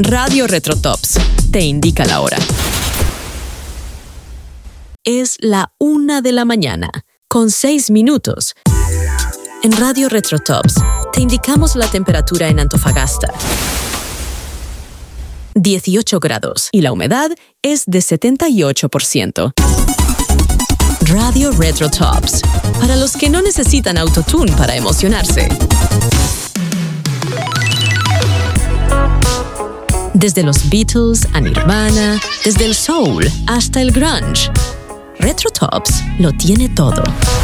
Radio Retrotops te indica la hora. Es la 1 de la mañana, con 6 minutos. En Radio Retrotops te indicamos la temperatura en Antofagasta. 18 grados y la humedad es de 78%. Radio Retrotops, para los que no necesitan autotune para emocionarse. Desde los Beatles a Nirvana, desde el soul hasta el grunge, Retrotops lo tiene todo.